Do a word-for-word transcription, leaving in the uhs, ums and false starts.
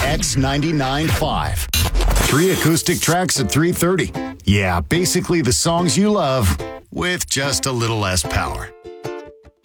X ninety-nine point five. Three acoustic tracks at three thirty. Yeah, basically the songs you love with just a little less power.